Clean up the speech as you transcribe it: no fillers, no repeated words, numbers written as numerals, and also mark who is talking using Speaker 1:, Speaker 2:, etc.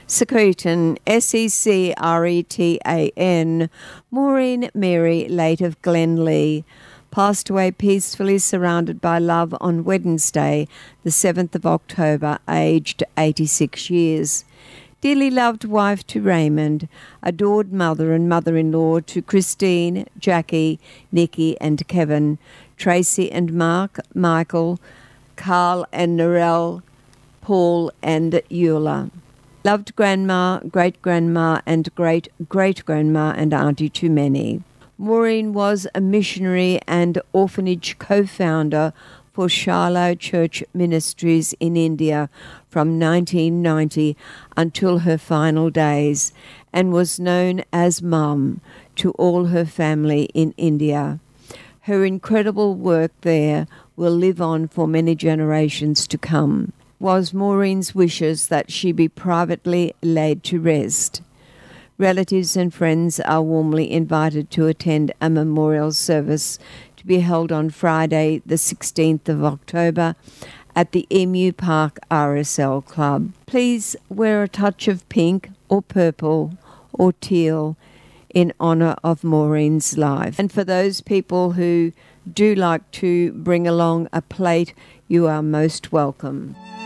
Speaker 1: Secretan, Secretan, Maureen Mary, late of Glenlee, passed away peacefully surrounded by love on Wednesday, the 7th of October, aged 86 years. Dearly loved wife to Raymond, adored mother and mother-in-law to Christine, Jackie, Nikki and Kevin, Tracy and Mark, Michael, Carl and Narelle, Paul and Eula. Loved grandma, great-grandma and great-great-grandma and auntie to many. Maureen was a missionary and orphanage co-founder for Shiloh Church Ministries in India from 1990 until her final days, and was known as Mum to all her family in India. Her incredible work there will live on for many generations to come. Was Maureen's wishes that she be privately laid to rest. Relatives and friends are warmly invited to attend a memorial service to be held on Friday, the 16th of October at the Emu Park RSL Club. Please wear a touch of pink or purple or teal in honour of Maureen's life. And for those people who do like to bring along a plate, you are most welcome.